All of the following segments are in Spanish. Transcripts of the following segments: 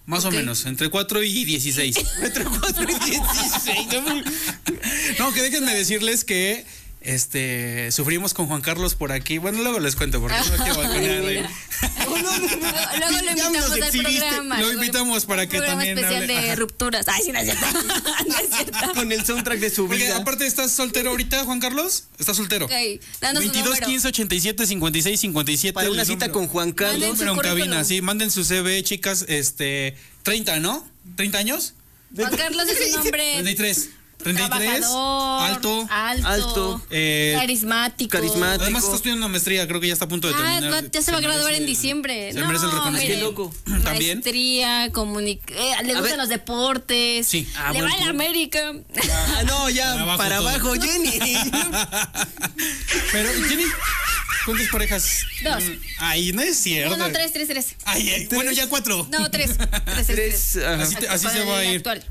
Más o menos, entre 4 y 16. Entre 4 y 16. No, que déjenme decirles que sufrimos con Juan Carlos por aquí. Bueno, luego les cuento porque no quiero balconear ahí. Luego lo invitamos al programa. Lo invitamos para que también especial hable. de Ajá. rupturas. Ay, sí, no es cierto. No es cierto. Con el soundtrack de su Oye, vida. aparte, ¿estás soltero ahorita, Juan Carlos? ¿Estás soltero? Ok, danos 22 su número. 15 87 56 57. Para una el cita número. con Juan Carlos. Manden su Pero en currículum. cabina, sí, manden su CV, chicas, 30, ¿no? ¿30 años? Juan Carlos es un hombre 33. 33, trabajador, alto, carismático. Además está estudiando una maestría, creo que ya está a punto de terminar. Ya se va a graduar en diciembre. Se merece el reconocimiento. mire, Qué loco. También. Maestría, le gustan los deportes. Sí. Le va a la América. No, ya, Para abajo para todo. abajo, Jenny. Pero, Jenny, ¿cuántas parejas? Dos. Ay, no es cierto. No, tres. Ay, bueno, ya 4. No, tres. Tres, ajá. Así se va a ir. Actual.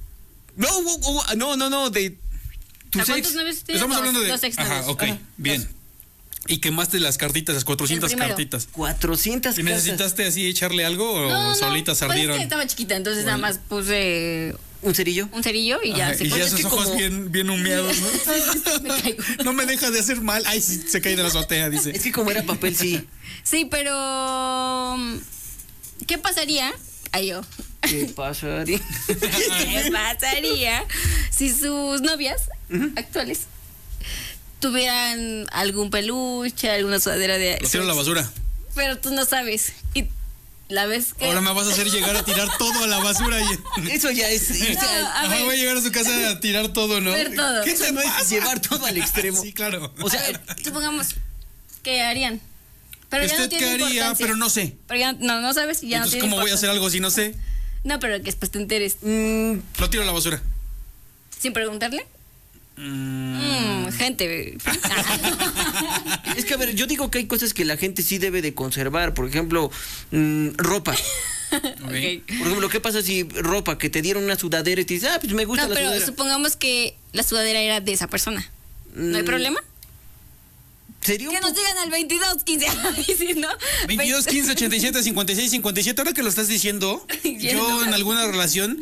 No, de tus ¿A cuántos ex. novios tienes? Estamos hablando de. Dos exnovios. Ajá, ok, Ajá. bien. Y quemaste las cartitas, las 400 El primero. cartitas. 400 ¿Y casas. necesitaste así echarle algo o No, solitas pues es ardieron? que estaba chiquita, entonces nada más puse ¿Un cerillo? un cerillo y ya Ajá, se y ya cortó. esos que ojos como- bien humeados, ¿no? Me caigo. No me deja de hacer mal. Ay, sí, se cae de la azotea, dice. Es que como era papel, sí. Sí, pero ¿qué pasaría? Ay, yo. ¿Qué pasaría? ¿Qué pasaría si sus novias actuales tuvieran algún peluche, alguna sudadera de Lo tiro a la basura. pero tú no sabes y la ves que Ahora me vas a hacer llegar a tirar todo a la basura. Eso ya es. a Ajá, ver. voy a llegar a su casa a tirar todo, ¿no? Ver todo. ¿Qué te no es pasa? llevar todo al extremo. Sí, claro. O sea, supongamos que harían. Pero ya no ¿Usted qué tiene haría? importancia. Pero no sé. Pero ya no sabes y ya Entonces, no tiene ¿cómo voy a hacer importancia. algo si no sé? No, pero que después te enteres Lo tiro a la basura. sin preguntarle. Gente. es que a ver, yo digo que hay cosas que la gente sí debe de conservar. Por ejemplo, ropa. Ok. Por ejemplo, ¿qué pasa si ropa que te dieron una sudadera y te dices, pues me gusta No, la pero sudadera? supongamos que la sudadera era de esa persona. ¿No hay problema? ¿Sería un Que nos poco- digan al 22, 15. Ay, sí, ¿no? 22, 15, 87, 56, 57. Ahora que lo estás diciendo, yo en alguna relación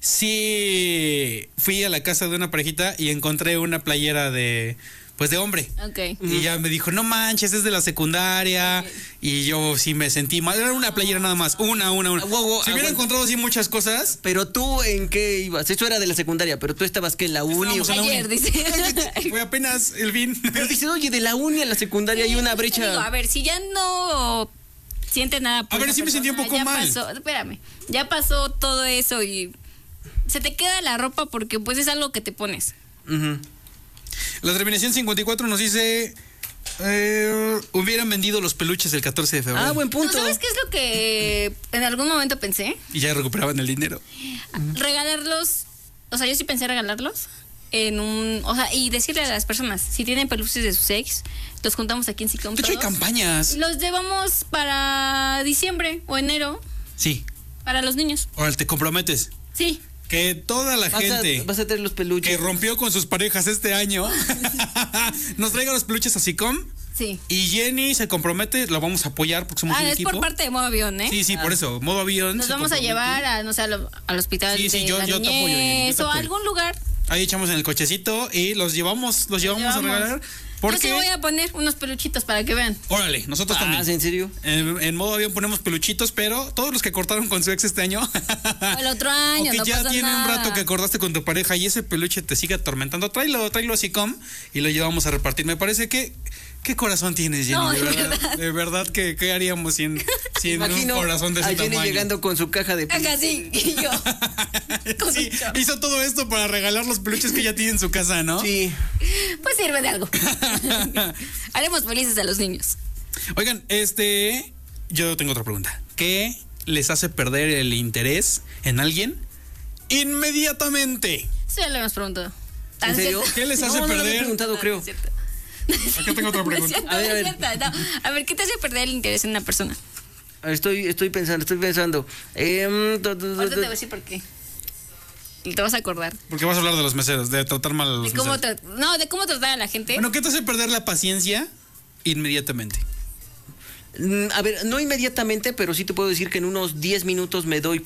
sí fui a la casa de una parejita y encontré una playera de hombre. Ok. Y ya me dijo, no manches, es de la secundaria. Y yo sí me sentí mal. Era una playera nada más. Una. Wow, Si hubiera aguanta. encontrado así muchas cosas. Pero tú, ¿en qué ibas? Eso era de la secundaria, pero tú estabas, ¿qué? ¿En la uni? Estábamos en la Ayer, uni. dice. Fue apenas el fin. Pero dices, oye, de la uni a la secundaria hay una Digo, brecha. a ver, si ya no siente nada por A ver, esa sí me sentí un persona, poco ya mal. pasó, espérame, ya pasó todo eso y se te queda la ropa porque pues es algo que te pones. Ujú. La terminación 54 nos dice. Hubieran vendido los peluches el 14 de febrero. Buen punto. ¿No sabes qué es lo que en algún momento pensé? Y ya recuperaban el dinero. Regalarlos, o sea, yo sí pensé regalarlos y decirle a las personas, si tienen peluches de sus ex, los juntamos aquí en Sicom De hecho, hay todos, campañas. y los llevamos para diciembre o enero Sí. para los niños. Ahora te comprometes. Sí. Que toda la gente Vas a tener los peluches. que rompió con sus parejas este año nos traiga los peluches a Sicom. Sí. Y Jenny se compromete, la vamos a apoyar porque somos un Es equipo. por parte de modo avión, ¿eh? Sí, por eso, modo avión. Nos se vamos a compromete. llevar a, no sé, al hospital Sí, sí, de yo la te apoyo, Jenny, yo niñez te o a apoyo. algún lugar. Ahí echamos en el cochecito y los llevamos a regalar. Yo Porque, sí voy a poner unos peluchitos para que vean. órale, nosotros también. ¿En serio? En modo avión ponemos peluchitos, pero todos los que cortaron con su ex este año. O el otro año, o que no ya pasa tiene un nada. rato que acordaste con tu pareja y ese peluche te sigue atormentando. Tráelo a Sicom y lo llevamos a repartir. Me parece que. ¿Qué corazón tienes, Jenny? No, de de verdad. verdad. De verdad, ¿qué haríamos sin un Imagino corazón de ese a Jenny tamaño? llegando con su caja de Acá sí, y yo. Con Sí, un chorro. hizo todo esto para regalar los peluches que ya tiene en su casa, ¿no? Sí. Pues sirve de algo. Haremos felices a los niños. Oigan, yo tengo otra pregunta. ¿Qué les hace perder el interés en alguien inmediatamente? Eso ya lo hemos preguntado. ¿En serio? ¿Qué les hace No lo había perder? preguntado, creo. Acá tengo otra pregunta. A A ver, ver, a ver, ¿qué te hace perder el interés en una persona? A ver, estoy pensando. Ahorita te voy a decir por qué. Y te vas a acordar. Porque vas a hablar de los meseros, de tratar mal a los De cómo, meseros. de cómo tratar a la gente. Bueno, ¿qué te hace perder la paciencia inmediatamente? A ver, no inmediatamente, pero sí te puedo decir que en unos 10 minutos me doy